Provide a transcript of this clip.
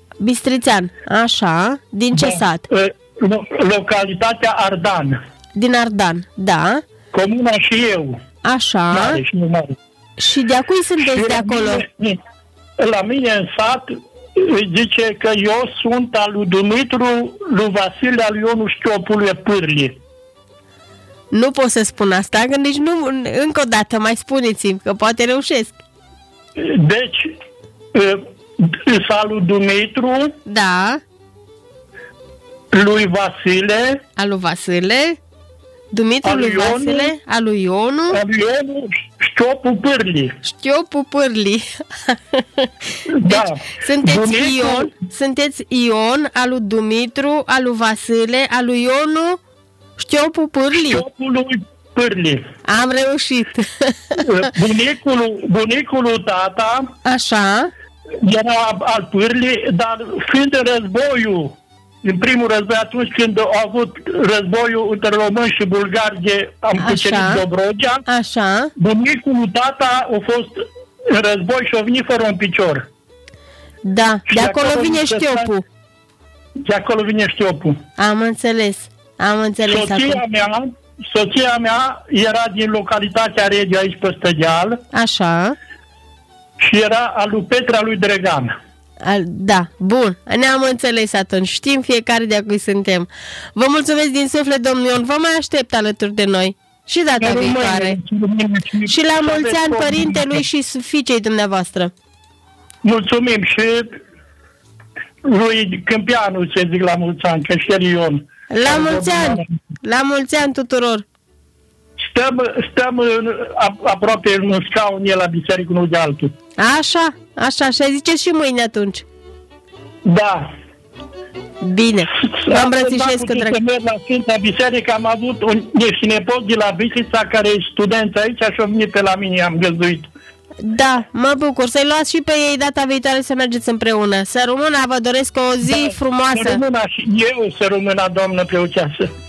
Bistrițean, așa. Din ce sat? Localitatea Ardan. Din Ardan, da. Comuna și eu. Așa. Mare și mare. Și de-a cui sunteți de acolo? La mine în sat zice că eu sunt al lui Dumitru, lui Vasile, al lui Ionu Șchiopului Pârli. Nu pot să spun asta, că nici nu... Încă o dată, mai spuneți-mi, că poate reușesc. Deci, al lui Dumitru, da, lui Vasile, al lui Vasile, Dumitru, lui Vasile, al lui Ionu, Șchiopul Pârli. Șchiopul Pârli. Da. Deci, Dumitru, sunteți Ion, al lui Dumitru, al lui Vasile, al lui Ionu, Șchiopul Pârli. Șchiopul lui Pârli. Am reușit. Bunicul tata, așa, era al Pârli, dar fiind războiul, în primul război, atunci când a avut războiul între români și bulgari, am cucerit Dobrogea, așa, bunicul tata a fost în război și a venit fără un picior. Da, de acolo vine Șchiopul. De acolo vine Șchiopul. Am înțeles. Soția mea era din localitatea Regiu, aici pe Stădeal. Așa. Și era al lui Petra lui Dregan. Da, bun, ne-am înțeles atunci. Știm fiecare de-a cui suntem. Vă mulțumesc din suflet, domnul Ion. Vă mai aștept alături de noi. Și data viitoare. Și la mulți ani părintelui și fiicei dumneavoastră. Mulțumim și lui Câmpianu, ce zic la mulți ani, că și el Ion. La mulți ani! La mulți ani tuturor! Stăm aproape în un scaun, la biserică, unul de altul. Așa, și ziceți și mâine atunci. Da. Bine, vă îmbrățișez cu drag. Să merg la Sfânta Biserică, am avut niște nepoți de la Bistrița care e student aici și au venit pe la mine, am găzduit. Da, mă bucur. Să-i luați și pe ei data viitoare să mergeți împreună. Să rămână, vă doresc o zi frumoasă. Să rămână și eu, să rămână, doamnă preoceasă.